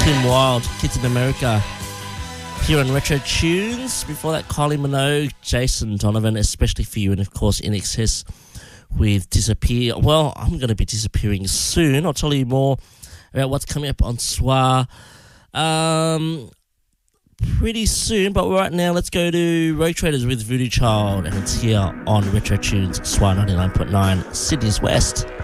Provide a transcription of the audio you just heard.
Tim Wilde, Kids in America, here on Retro Tunes. Before that, Kylie Minogue, Jason Donovan, especially for you, and of course In Excess with Disappear. Well, I'm going to be disappearing soon. I'll tell you more about what's coming up on SWA pretty soon, but right now let's go to Road Traders with Voodoo Child, and it's here on Retro Tunes, SWA 99.9, Sydney's West.